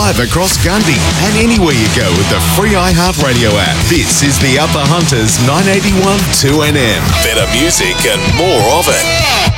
live across Gundy and anywhere you go with the free iHeartRadio app. This is the Upper Hunters 981 2NM. Better music and more of it.